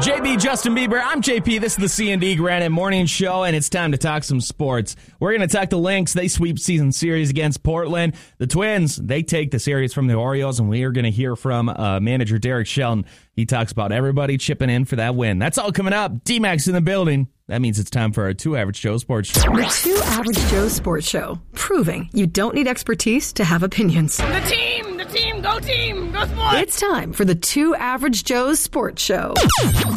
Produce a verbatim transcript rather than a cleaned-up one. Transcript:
J B, Justin Bieber, I'm J P. This is the C and D Granite Morning Show, and it's time to talk some sports. We're going to talk the Lynx. They sweep season series against Portland. The Twins, they take the series from the Orioles, and we are going to hear from uh, manager Derek Shelton. He talks about everybody chipping in for that win. That's all coming up. D-Max in the building. That means it's time for our Two Average Joe Sports Show. The Two Average Joe Sports Show, proving you don't need expertise to have opinions. The team, the team, go team, go sports. It's time for the Two Average Joe's Sports Show.